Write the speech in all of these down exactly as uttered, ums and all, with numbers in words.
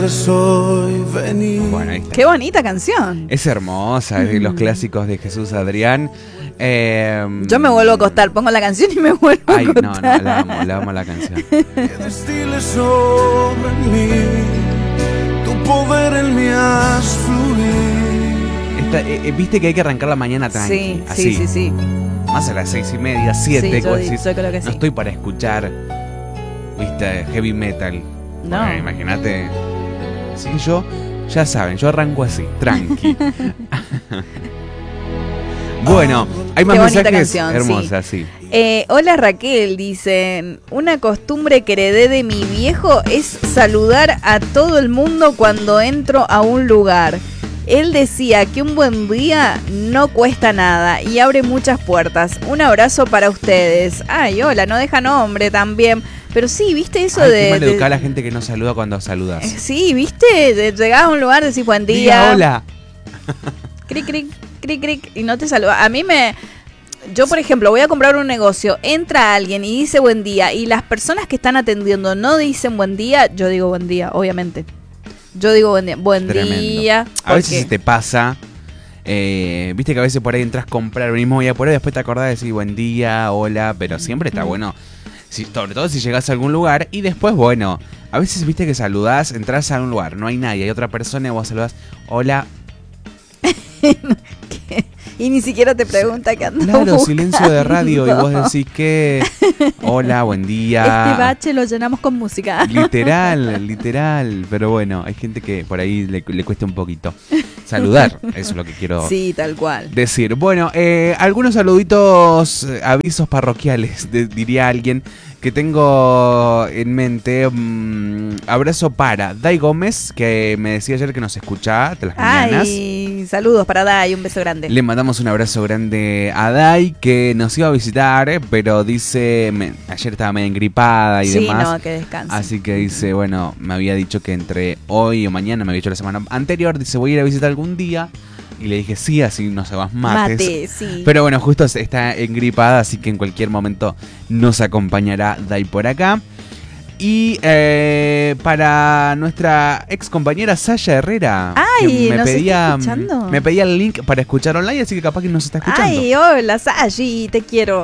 Soy venir. Bueno, ahí está. Qué bonita canción. Es hermosa, es de los clásicos de Jesús Adrián. Eh, Yo me vuelvo a acostar, pongo la canción y me vuelvo Ay, a acostar. no, no, la amo, la amo la canción. Que destiles sobre mí tu poder en mi haz fluir. Esta, eh, eh, Viste que hay que arrancar la mañana tranqui. Sí, así. sí, sí, sí. Más a las seis y media, siete. Sí, yo, decís, yo creo que sí. no estoy para escuchar, viste, heavy metal. No. Bueno, imagínate. Así que yo, ya saben, yo arranco así, tranqui. Bueno, hay más Qué bonita mensajes. canción, Hermosa, sí. Eh, hola Raquel, dicen, una costumbre que heredé de mi viejo es saludar a todo el mundo cuando entro a un lugar. Él decía que un buen día no cuesta nada y abre muchas puertas. Un abrazo para ustedes. Ay, hola, no deja nombre también. Pero sí, ¿viste eso Ay, de...? qué mal educar de- a la gente que no saluda cuando saludas. Eh, Sí, ¿viste? De- Llegás a un lugar, decís buen día. Diga hola. Cric, cric, cric, cric, y no te saluda. A mí me... Yo, por ejemplo, voy a comprar un negocio, entra alguien y dice buen día, y las personas que están atendiendo no dicen buen día, yo digo buen día, obviamente. Yo digo buen día. Buen Tremendo. día. A veces porque- se te pasa. Eh, Viste que a veces por ahí entras a comprar el mismo día por ahí, después te acordás de decir buen día, hola, pero siempre está bueno. Si, sobre todo si llegas a algún lugar y después, bueno, a veces viste que saludás, entras a un lugar, no hay nadie, hay otra persona y vos saludás, hola. Y ni siquiera te pregunta qué andas Claro, buscando. silencio de radio y vos decís que, hola, buen día. Este bache lo llenamos con música. Literal, literal. Pero bueno, hay gente que por ahí le, le cuesta un poquito saludar. Eso es lo que quiero Sí, tal cual. decir. Bueno, eh, algunos saluditos, eh, avisos parroquiales, de- diría alguien, que tengo en mente. Mm, abrazo para Dai Gómez, que me decía ayer que nos escuchaba de las mañanas. Ay, saludos para Dai, un beso grande. Le mandamos un abrazo grande a Dai, que nos iba a visitar, eh, pero dice, me- ayer estaba medio engripada y sí, demás. no, que descanse. Así que dice, bueno, me había dicho que entre hoy o mañana, me había dicho la semana anterior, dice, voy a ir a visitar algún día. Y le dije, sí, así no se vas mates. Mate, sí. Pero bueno, justo está engripada, así que en cualquier momento nos acompañará Dai por acá. Y eh, para nuestra ex compañera Saya Herrera, Ay, que me ¿nos está pedía, escuchando? me pedía el link para escuchar online, así que capaz que nos está escuchando. Ay, hola, Sashi, te quiero.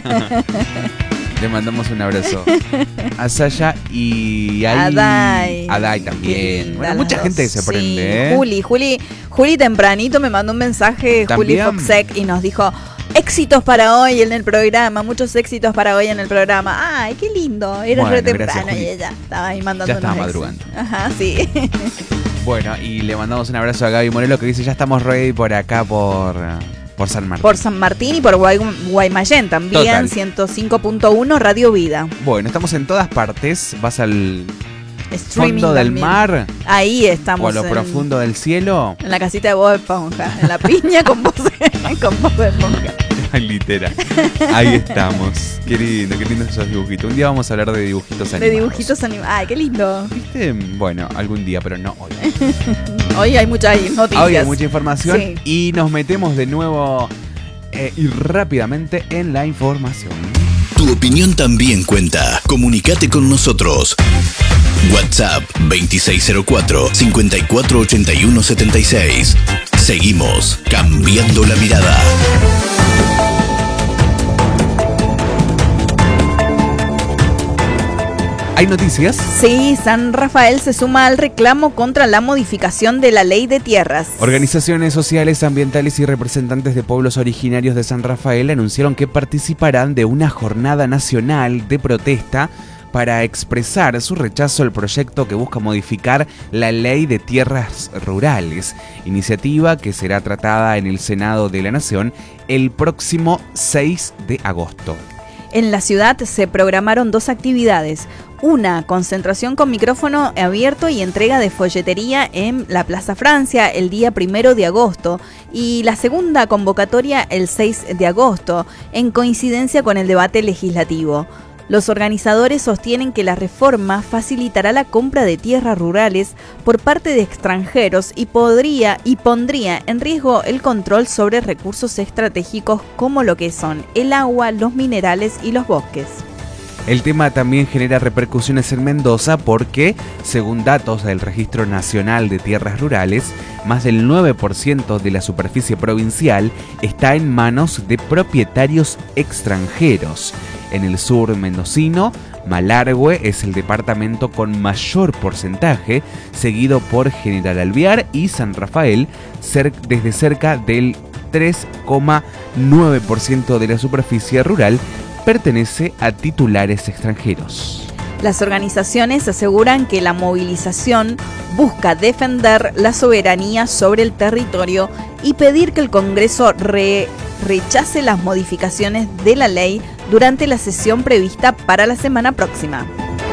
Le mandamos un abrazo a Saya y A ahí, Dai. a Dai Qué también. linda Bueno, las mucha dos. gente que se Sí, prende, ¿eh? Juli, Juli, Juli tempranito me mandó un mensaje, Juli ¿También? Foxec, y nos dijo, éxitos para hoy en el programa, muchos éxitos para hoy en el programa. Ay, qué lindo, era Bueno, re gracias, temprano Juli. y ella estaba ahí mandando Ya estaba madrugando. Ajá, sí. Bueno, y le mandamos un abrazo a Gaby Morelo que dice, ya estamos ready por acá, por, por San Martín. Por San Martín y por Guay- Guaymallén también, Total. ciento cinco punto uno Radio Vida. Bueno, estamos en todas partes. Vas al Streaming fondo del también. mar Ahí o a estamos. lo en, profundo del cielo. en la casita de Bob Esponja, en la piña con Bob, con Bob Esponja. Literal. Ahí estamos. Qué lindo, qué lindos esos dibujitos. Un día vamos a hablar de dibujitos De animados. dibujitos animados. Ay, qué lindo. ¿Viste? Bueno, algún día, pero no hoy. Hoy hay muchas noticias. Hoy hay mucha información Sí. y nos metemos de nuevo eh, y rápidamente en la información. Tu opinión también cuenta. Comunicate con nosotros. WhatsApp veintiséis cero cuatro, cincuenta y cuatro ochenta y uno setenta y seis. Seguimos cambiando la mirada. ¿Hay noticias? Sí, San Rafael se suma al reclamo contra la modificación de la ley de tierras. Organizaciones sociales, ambientales y representantes de pueblos originarios de San Rafael anunciaron que participarán de una jornada nacional de protesta para expresar su rechazo al proyecto que busca modificar la ley de tierras rurales, iniciativa que será tratada en el Senado de la Nación el próximo seis de agosto. En la ciudad se programaron dos actividades. Una, concentración con micrófono abierto y entrega de folletería en la Plaza Francia el día primero de agosto. Y la segunda convocatoria el seis de agosto, en coincidencia con el debate legislativo. Los organizadores sostienen que la reforma facilitará la compra de tierras rurales por parte de extranjeros y podría y pondría en riesgo el control sobre recursos estratégicos como lo que son el agua, los minerales y los bosques. El tema también genera repercusiones en Mendoza porque, según datos del Registro Nacional de Tierras Rurales, más del nueve por ciento de la superficie provincial está en manos de propietarios extranjeros. En el sur mendocino, Malargüe es el departamento con mayor porcentaje, seguido por General Alvear y San Rafael, desde cerca del tres coma nueve por ciento de la superficie rural pertenece a titulares extranjeros. Las organizaciones aseguran que la movilización busca defender la soberanía sobre el territorio y pedir que el Congreso re- rechace las modificaciones de la ley durante la sesión prevista para la semana próxima.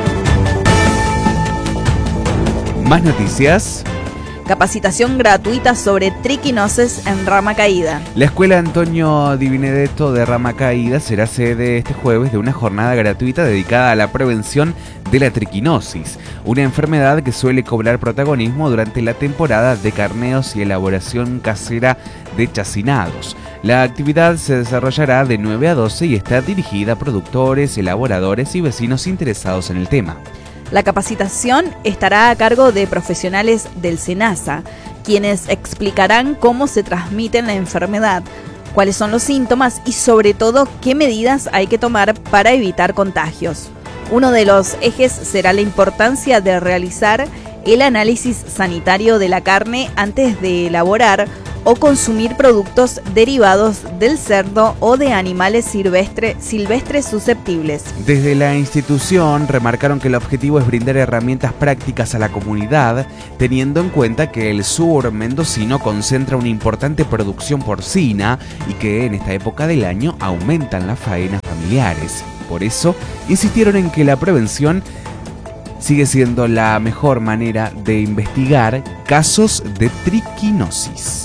Más noticias. Capacitación gratuita sobre triquinosis en Rama Caída. La Escuela Antonio Di Benedetto de Rama Caída será sede este jueves de una jornada gratuita dedicada a la prevención de la triquinosis, una enfermedad que suele cobrar protagonismo durante la temporada de carneos y elaboración casera de chacinados. La actividad se desarrollará de nueve a doce y está dirigida a productores, elaboradores y vecinos interesados en el tema. La capacitación estará a cargo de profesionales del SENASA, quienes explicarán cómo se transmite la enfermedad, cuáles son los síntomas y sobre todo qué medidas hay que tomar para evitar contagios. Uno de los ejes será la importancia de realizar el análisis sanitario de la carne antes de elaborar o consumir productos derivados del cerdo o de animales silvestre, silvestres susceptibles. Desde la institución remarcaron que el objetivo es brindar herramientas prácticas a la comunidad, teniendo en cuenta que el sur mendocino concentra una importante producción porcina y que en esta época del año aumentan las faenas familiares. Por eso, insistieron en que la prevención sigue siendo la mejor manera de investigar casos de triquinosis.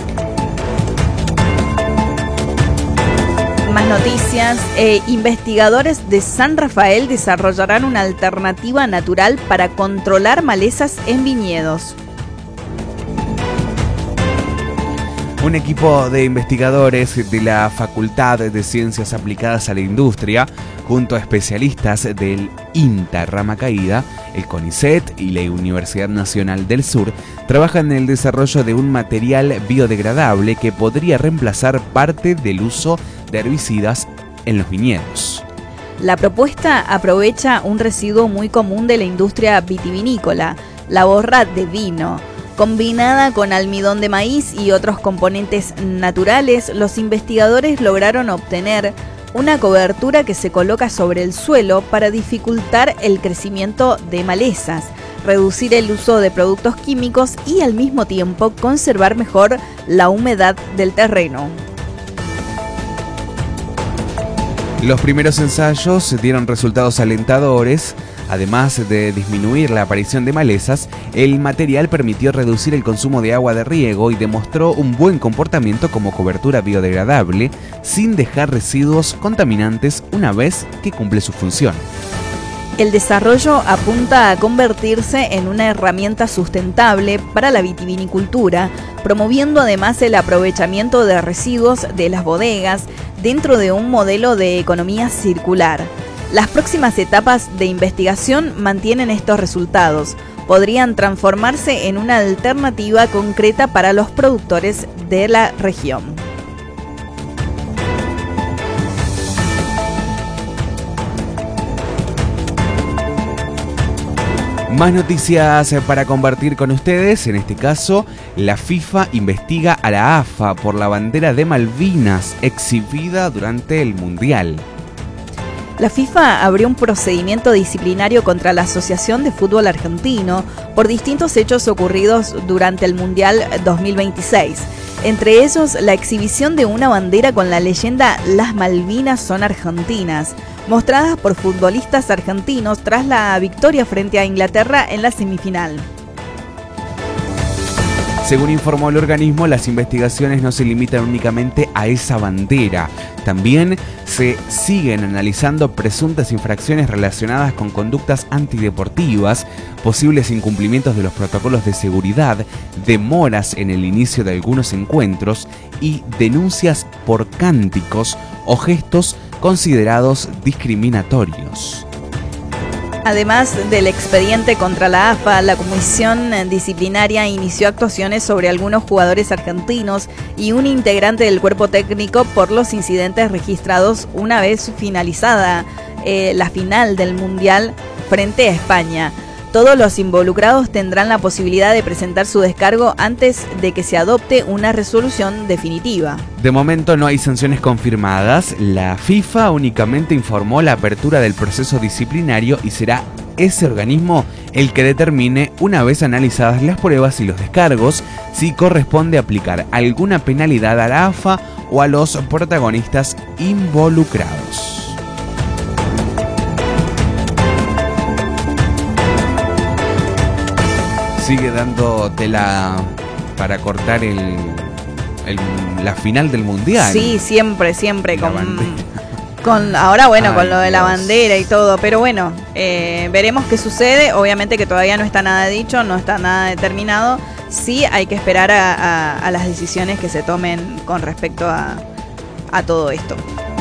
Más noticias. Eh, investigadores de San Rafael desarrollarán una alternativa natural para controlar malezas en viñedos. Un equipo de investigadores de la Facultad de Ciencias Aplicadas a la Industria, junto a especialistas del INTA Rama Caída, el CONICET y la Universidad Nacional del Sur, trabajan en el desarrollo de un material biodegradable que podría reemplazar parte del uso de herbicidas en los viñedos. La propuesta aprovecha un residuo muy común de la industria vitivinícola, la borra de vino. Combinada con almidón de maíz y otros componentes naturales, los investigadores lograron obtener una cobertura que se coloca sobre el suelo para dificultar el crecimiento de malezas, reducir el uso de productos químicos y al mismo tiempo conservar mejor la humedad del terreno. Los primeros ensayos dieron resultados alentadores. Además de disminuir la aparición de malezas, el material permitió reducir el consumo de agua de riego y demostró un buen comportamiento como cobertura biodegradable, sin dejar residuos contaminantes una vez que cumple su función. El desarrollo apunta a convertirse en una herramienta sustentable para la vitivinicultura, promoviendo además el aprovechamiento de residuos de las bodegas dentro de un modelo de economía circular. Las próximas etapas de investigación mantienen estos resultados. Podrían transformarse en una alternativa concreta para los productores de la región. Más noticias para compartir con ustedes. En este caso, la FIFA investiga a la A F A por la bandera de Malvinas exhibida durante el Mundial. La FIFA abrió un procedimiento disciplinario contra la Asociación de Fútbol Argentino por distintos hechos ocurridos durante el Mundial dos mil veintiséis. Entre ellos, la exhibición de una bandera con la leyenda "Las Malvinas son argentinas", mostradas por futbolistas argentinos tras la victoria frente a Inglaterra en la semifinal. Según informó el organismo, las investigaciones no se limitan únicamente a esa bandera. También se siguen analizando presuntas infracciones relacionadas con conductas antideportivas, posibles incumplimientos de los protocolos de seguridad, demoras en el inicio de algunos encuentros y denuncias por cánticos o gestos considerados discriminatorios. Además del expediente contra la A F A, la Comisión Disciplinaria inició actuaciones sobre algunos jugadores argentinos y un integrante del cuerpo técnico por los incidentes registrados una vez finalizada eh, la final del Mundial frente a España. Todos los involucrados tendrán la posibilidad de presentar su descargo antes de que se adopte una resolución definitiva. De momento no hay sanciones confirmadas. La FIFA únicamente informó la apertura del proceso disciplinario y será ese organismo el que determine, una vez analizadas las pruebas y los descargos, si corresponde aplicar alguna penalidad a la A F A o a los protagonistas involucrados. Sigue dando tela para cortar el, el la final del mundial. Sí, siempre, siempre La con, bandera. con ahora bueno, Ay, con lo de la Dios. bandera y todo, pero bueno, eh, veremos qué sucede. Obviamente que todavía no está nada dicho, no está nada determinado. Sí, hay que esperar a, a, a las decisiones que se tomen con respecto a, a todo esto.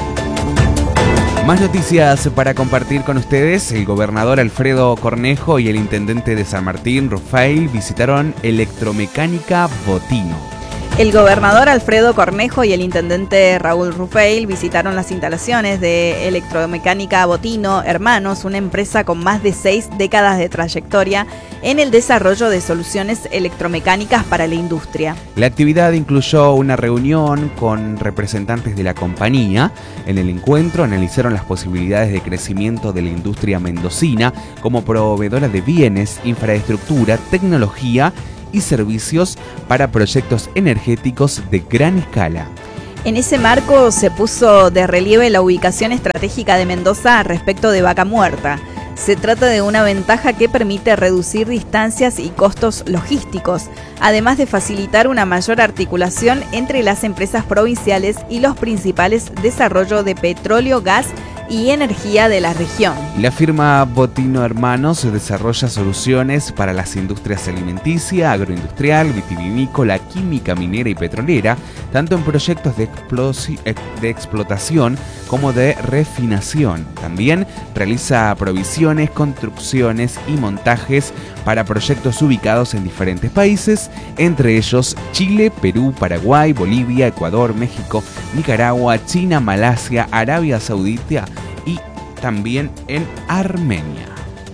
Más noticias para compartir con ustedes. El gobernador Alfredo Cornejo y el intendente de San Martín, Rufail, visitaron Electromecánica Botino. El gobernador Alfredo Cornejo y el intendente Raúl Rufail visitaron las instalaciones de Electromecánica Botino Hermanos, una empresa con más de seis décadas de trayectoria en el desarrollo de soluciones electromecánicas para la industria. La actividad incluyó una reunión con representantes de la compañía. En el encuentro analizaron las posibilidades de crecimiento de la industria mendocina como proveedora de bienes, infraestructura, tecnología y servicios para proyectos energéticos de gran escala. En ese marco se puso de relieve la ubicación estratégica de Mendoza respecto de Vaca Muerta. Se trata de una ventaja que permite reducir distancias y costos logísticos, además de facilitar una mayor articulación entre las empresas provinciales y los principales desarrollos de petróleo, gas y energía de la región. La firma Botino Hermanos desarrolla soluciones para las industrias alimenticia, agroindustrial, vitivinícola, química, minera y petrolera, tanto en proyectos de, explosi- de explotación como de refinación. También realiza provisiones, construcciones y montajes para proyectos ubicados en diferentes países, entre ellos Chile, Perú, Paraguay, Bolivia, Ecuador, México, Nicaragua, China, Malasia, Arabia Saudita y también en Armenia.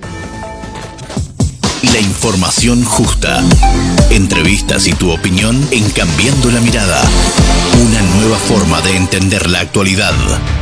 La información justa. Entrevistas y tu opinión en Cambiando la Mirada. Una nueva forma de entender la actualidad.